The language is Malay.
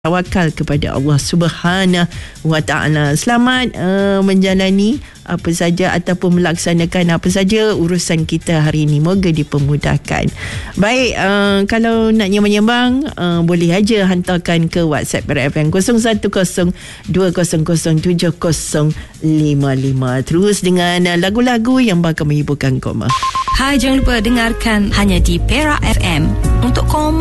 tawakal kepada Allah Subhanahu wa taala. Selamat menjalani apa saja ataupun melaksanakan apa saja urusan kita hari ini. Moga dipermudahkan. Baik, kalau nak nyambang boleh aja hantarkan ke WhatsApp RFM 011020070555. Terus dengan lagu-lagu yang bakal menghiburkan koma. Hai, jangan lupa dengarkan hanya di Perak FM untuk koma